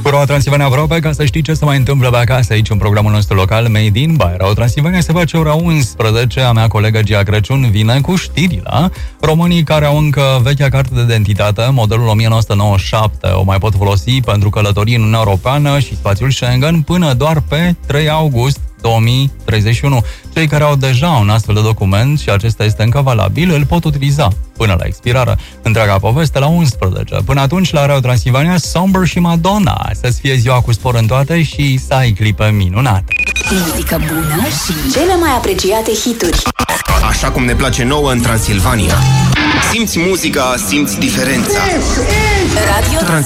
Radio Transilvania aproape, ca să știi ce se mai întâmplă pe acasă aici în programul nostru local Made in by Radio Transilvania. Se face ora 11, a mea colegă Gia Crăciun vine cu știrile. Românii care au încă vechea carte de identitate, modelul 1997, o mai pot folosi pentru călătorii în Uniunea Europeană și spațiul Schengen până doar pe 3 august 2031. Cei care au deja un astfel de document și acesta este încă valabil, îl pot utiliza până la expirare. Întreaga poveste la 11. Până atunci, la Radio Transilvania, Somber și Madonna. Să-ți fie ziua cu spor în toate și să ai clipe minunate. Muzică bună și cele mai apreciate hituri. Așa cum ne place nouă în Transilvania. Simți muzica, simți diferența. Radio